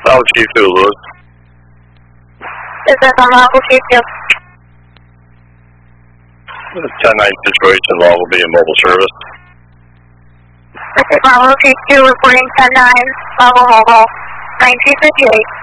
Bravo Chief 2, Lewis. Is that on Bravo Chief 2? 10-9 situation, law will be in mobile service. Okay, Bravo Chief 2 reporting 10-9, Bravo Mobile, 1958.